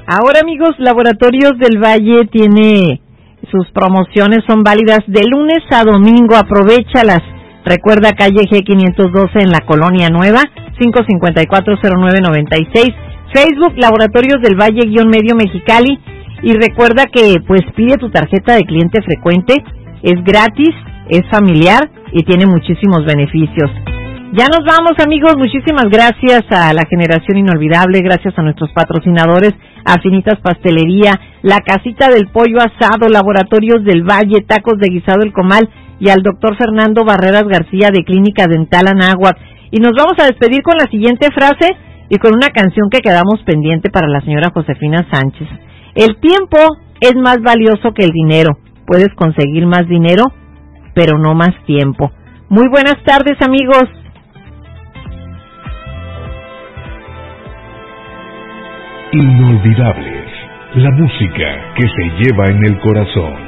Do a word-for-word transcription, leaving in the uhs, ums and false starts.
Ahora, amigos, Laboratorios del Valle tiene sus promociones, son válidas de lunes a domingo, aprovéchalas. Recuerda, calle G quinientos doce en la Colonia Nueva, cinco cinco cuatro cero nueve nueve seis, Facebook Laboratorios del Valle guión medio Mexicali, y recuerda que pues pide tu tarjeta de cliente frecuente, es gratis, es familiar y tiene muchísimos beneficios. Ya nos vamos, amigos, muchísimas gracias a la Generación Inolvidable, gracias a nuestros patrocinadores, Afinitas Pastelería, La Casita del Pollo Asado, Laboratorios del Valle, Tacos de Guisado El Comal, y al doctor Fernando Barreras García de Clínica Dental Anáhuac. Y nos vamos a despedir con la siguiente frase y con una canción que quedamos pendiente para la señora Josefina Sánchez. El tiempo es más valioso que el dinero. Puedes conseguir más dinero, pero no más tiempo. Muy buenas tardes, amigos. Inolvidables, la música que se lleva en el corazón.